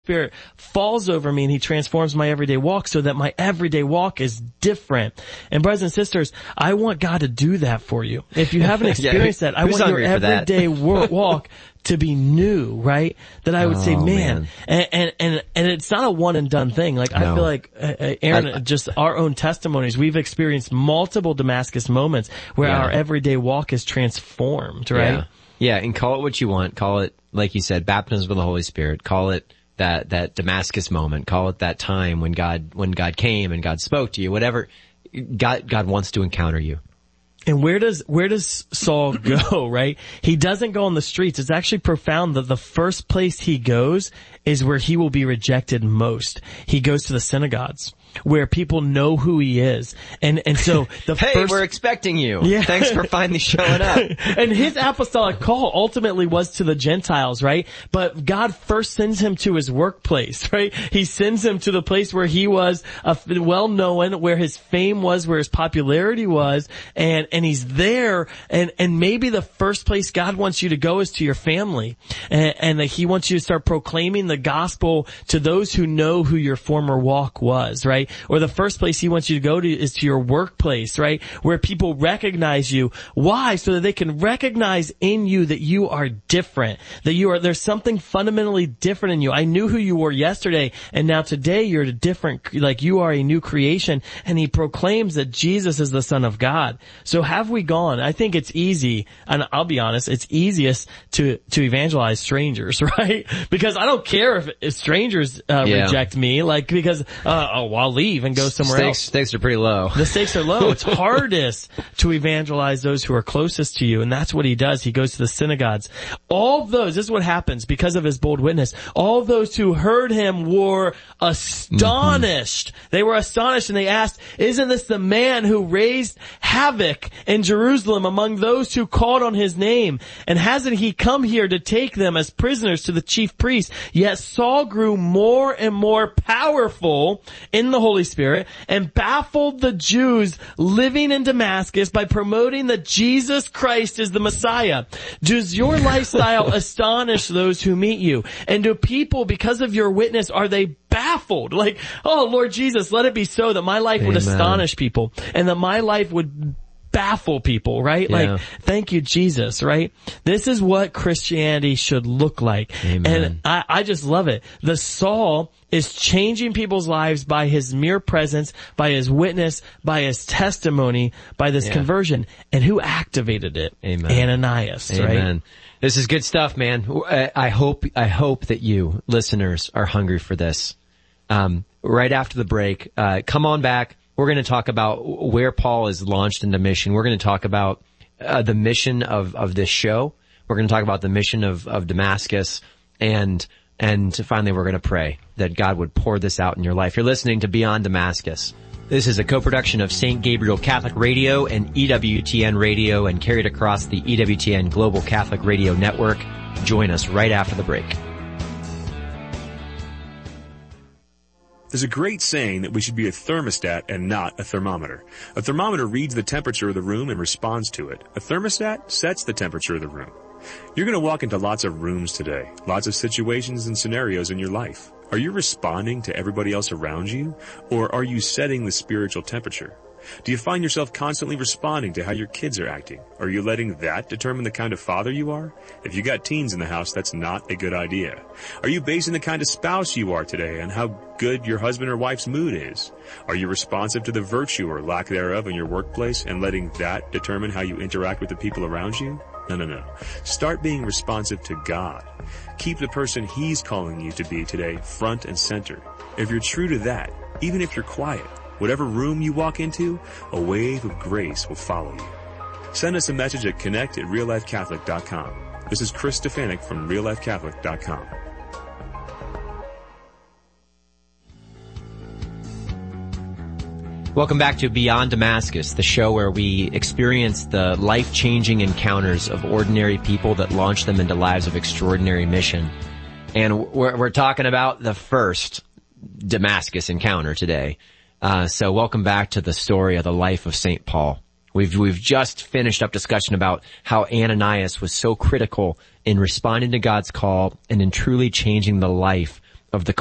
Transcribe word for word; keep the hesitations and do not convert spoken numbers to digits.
Spirit falls over me and he transforms my everyday walk so that my everyday walk is different. And brothers and sisters, I want God to do that for you. If you haven't experienced yeah, that, I want your everyday walk to be new, right? That I would oh, say, man, man. And, and, and, and it's not a one and done thing. Like, no. I feel like, uh, Aaron, I, just our own testimonies, we've experienced multiple Damascus moments where yeah. our everyday walk is transformed, right? Yeah. yeah, and call it what you want. Call it, like you said, baptism with the Holy Spirit. Call it that, that Damascus moment. Call it that time when God, when God came and God spoke to you, whatever. God, God wants to encounter you. And where does, where does Saul go, right? He doesn't go on the streets. It's actually profound that the first place he goes is where he will be rejected most. He goes to the synagogues, where people know who he is. And, and so the hey, first... we're expecting you. Yeah. Thanks for finally showing up. And his apostolic call ultimately was to the Gentiles, right? But God first sends him to his workplace, right? He sends him to the place where he was uh, well known, where his fame was, where his popularity was, and, and he's there, and, and maybe the first place God wants you to go is to your family. And, and that he wants you to start proclaiming the gospel to those who know who your former walk was, right? Or the first place he wants you to go to is to your workplace, right? Where people recognize you. Why? So that they can recognize in you that you are different. That you are, there's something fundamentally different in you. I knew who you were yesterday, and now today you're a different, like you are a new creation. And he proclaims that Jesus is the Son of God. So have we gone? I think it's easy, and I'll be honest, it's easiest to, to evangelize strangers, right? Because I don't care if, if strangers, uh, yeah. reject me, like, because, uh, oh, well, I'll leave and go somewhere stakes, else. Stakes are pretty low. The stakes are low. It's hardest to evangelize those who are closest to you, and that's what he does. He goes to the synagogues. All of those, this is what happens because of his bold witness. All those who heard him were astonished. Mm-hmm. They were astonished, and they asked, isn't this the man who raised havoc in Jerusalem among those who called on his name? And hasn't he come here to take them as prisoners to the chief priests? Yet Saul grew more and more powerful in the Holy Spirit and baffled the Jews living in Damascus by promoting that Jesus Christ is the Messiah. Does your lifestyle astonish those who meet you? And do people, because of your witness, are they baffled? Like, oh, Lord Jesus, let it be so that my life Amen. Would astonish people and that my life would baffle people, right? Yeah. Like, thank you, Jesus, right? This is what Christianity should look like. Amen. And I, I just love it. The Saul is changing people's lives by his mere presence, by his witness, by his testimony, by this yeah. conversion. And who activated it? Amen. Ananias, Amen. right? This is good stuff, man. I hope, I hope that you, listeners, are hungry for this. Um, right after the break, uh, come on back. We're going to talk about where Paul is launched into mission. We're going to talk about uh, the mission of, of this show. We're going to talk about the mission of, of Damascus. And, and finally, we're going to pray that God would pour this out in your life. You're listening to Beyond Damascus. This is a co-production of Saint Gabriel Catholic Radio and E W T N Radio and carried across the E W T N Global Catholic Radio Network. Join us right after the break. There's a great saying that we should be a thermostat and not a thermometer. A thermometer reads the temperature of the room and responds to it. A thermostat sets the temperature of the room. You're going to walk into lots of rooms today, lots of situations and scenarios in your life. Are you responding to everybody else around you, or are you setting the spiritual temperature? Do you find yourself constantly responding to how your kids are acting? Are you letting that determine the kind of father you are? If you got teens in the house, that's not a good idea. Are you basing the kind of spouse you are today on how good your husband or wife's mood is? Are you responsive to the virtue or lack thereof in your workplace and letting that determine how you interact with the people around you? No, no, no. Start being responsive to God. Keep the person He's calling you to be today front and center. If you're true to that, even if you're quiet, whatever room you walk into, a wave of grace will follow you. Send us a message at connect at real life catholic dot com. This is Chris Stefanik from real life catholic dot com. Welcome back to Beyond Damascus, the show where we experience the life-changing encounters of ordinary people that launch them into lives of extraordinary mission. And we're, we're talking about the first Damascus encounter today. Uh, so welcome back to the story of the life of Saint Paul. We've, we've just finished up discussion about how Ananias was so critical in responding to God's call and in truly changing the life of the